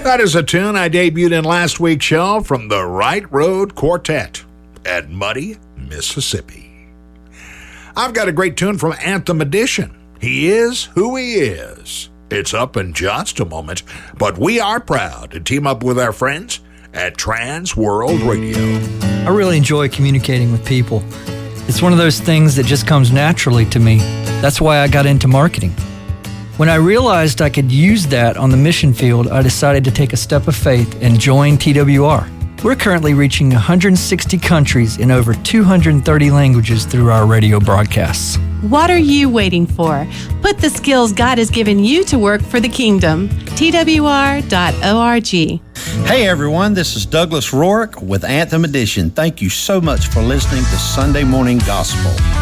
That is a tune I debuted in last week's show from the Right Road Quartet at Muddy, Mississippi. I've got a great tune from Anthem Edition. He is who he is. It's up in just a moment, but we are proud to team up with our friends at Trans World Radio. I really enjoy communicating with people. It's one of those things that just comes naturally to me. That's why I got into marketing. When I realized I could use that on the mission field, I decided to take a step of faith and join TWR. We're currently reaching 160 countries in over 230 languages through our radio broadcasts. What are you waiting for? Put the skills God has given you to work for the kingdom. TWR.org. Hey everyone, this is Douglas Rourke with Anthem Edition. Thank you so much for listening to Sunday Morning Gospel.